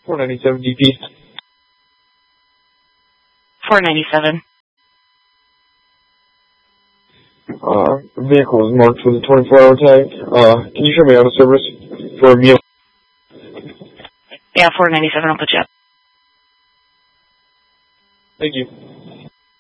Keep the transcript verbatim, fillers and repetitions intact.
four ninety-seven D P. four ninety-seven. Uh, vehicle is marked with a twenty-four hour tag. Uh, can you show me out of service for a meal? Yeah, four ninety-seven, I'll put you up. Thank you.